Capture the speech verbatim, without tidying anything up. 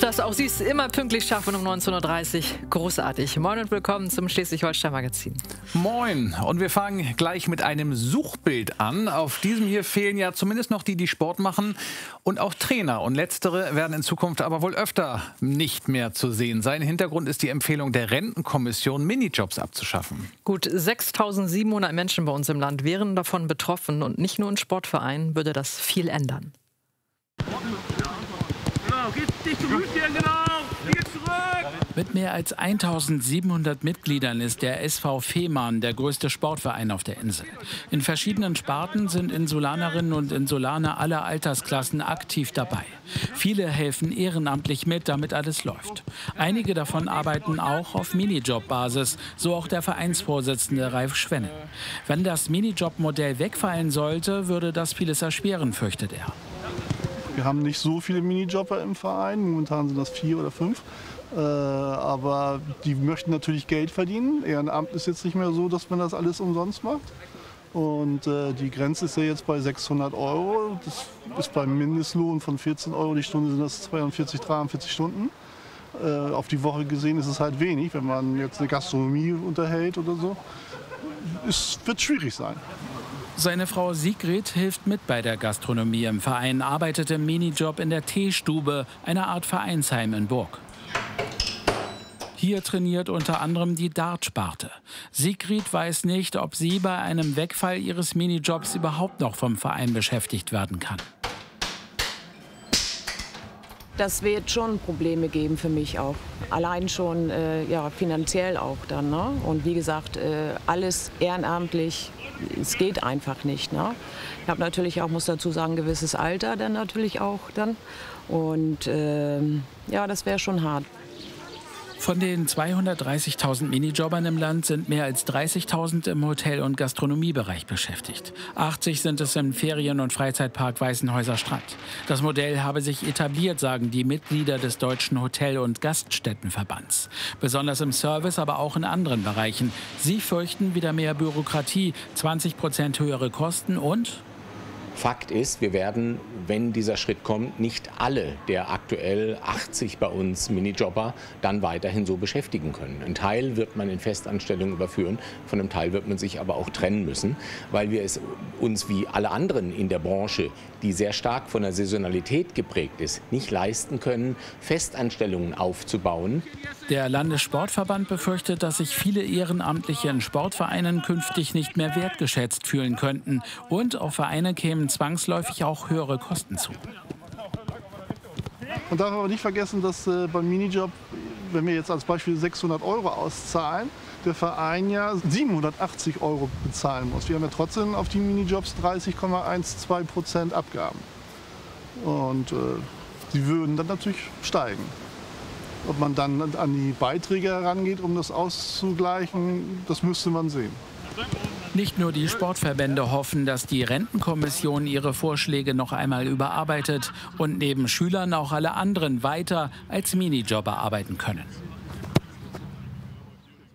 Dass auch Sie es immer pünktlich schaffen um neunzehn Uhr dreißig. Großartig. Moin und willkommen zum Schleswig-Holstein-Magazin. Moin. Und wir fangen gleich mit einem Suchbild an. Auf diesem hier fehlen ja zumindest noch die, die Sport machen und auch Trainer. Und letztere werden in Zukunft aber wohl öfter nicht mehr zu sehen sein. Hintergrund ist die Empfehlung der Rentenkommission, Minijobs abzuschaffen. Gut sechstausendsiebenhundert Menschen bei uns im Land wären davon betroffen. Und nicht nur in Sportvereinen würde das viel ändern. Mit mehr als eintausendsiebenhundert Mitgliedern ist der S V Fehmarn der größte Sportverein auf der Insel. In verschiedenen Sparten sind Insulanerinnen und Insulaner aller Altersklassen aktiv dabei. Viele helfen ehrenamtlich mit, damit alles läuft. Einige davon arbeiten auch auf Minijob-Basis, so auch der Vereinsvorsitzende Ralf Schwenne. Wenn das Minijob-Modell wegfallen sollte, würde das vieles erschweren, fürchtet er. Wir haben nicht so viele Minijobber im Verein, momentan sind das vier oder fünf. Äh, aber die möchten natürlich Geld verdienen. Ehrenamt ist jetzt nicht mehr so, dass man das alles umsonst macht. Und äh, die Grenze ist ja jetzt bei sechshundert Euro. Das ist beim Mindestlohn von vierzehn Euro die Stunde, sind das zweiundvierzig, dreiundvierzig Stunden. Äh, auf die Woche gesehen ist es halt wenig, wenn man jetzt eine Gastronomie unterhält oder so. Es wird schwierig sein. Seine Frau Sigrid hilft mit bei der Gastronomie im Verein, arbeitet im Minijob in der Teestube, einer Art Vereinsheim in Burg. Hier trainiert unter anderem die Dartsparte. Sigrid weiß nicht, ob sie bei einem Wegfall ihres Minijobs überhaupt noch vom Verein beschäftigt werden kann. Das wird schon Probleme geben für mich auch. Allein schon äh, ja, finanziell auch dann. Ne? Und wie gesagt, äh, alles ehrenamtlich, es geht einfach nicht. Ne? Ich habe natürlich auch, muss dazu sagen, ein gewisses Alter dann natürlich auch dann. Und äh, ja, das wäre schon hart. Von den zweihundertdreißigtausend Minijobbern im Land sind mehr als dreißigtausend im Hotel- und Gastronomiebereich beschäftigt. achtzig sind es im Ferien- und Freizeitpark Weißenhäuser Strand. Das Modell habe sich etabliert, sagen die Mitglieder des Deutschen Hotel- und Gaststättenverbands. Besonders im Service, aber auch in anderen Bereichen. Sie fürchten wieder mehr Bürokratie, zwanzig Prozent höhere Kosten und... Fakt ist, wir werden, wenn dieser Schritt kommt, nicht alle der aktuell achtzig bei uns Minijobber dann weiterhin so beschäftigen können. Ein Teil wird man in Festanstellungen überführen, von einem Teil wird man sich aber auch trennen müssen, weil wir es uns wie alle anderen in der Branche, die sehr stark von der Saisonalität geprägt ist, nicht leisten können, Festanstellungen aufzubauen. Der Landessportverband befürchtet, dass sich viele Ehrenamtliche in Sportvereinen künftig nicht mehr wertgeschätzt fühlen könnten und auf Vereine kämen zwangsläufig auch höhere Kosten zu. Man darf aber nicht vergessen, dass äh, beim Minijob, wenn wir jetzt als Beispiel sechshundert Euro auszahlen, der Verein ja siebenhundertachtzig Euro bezahlen muss. Wir haben ja trotzdem auf die Minijobs dreißig Komma zwölf Prozent Abgaben. Und äh, die würden dann natürlich steigen. Ob man dann an die Beiträge herangeht, um das auszugleichen, das müsste man sehen. Nicht nur die Sportverbände hoffen, dass die Rentenkommission ihre Vorschläge noch einmal überarbeitet und neben Schülern auch alle anderen weiter als Minijobber arbeiten können.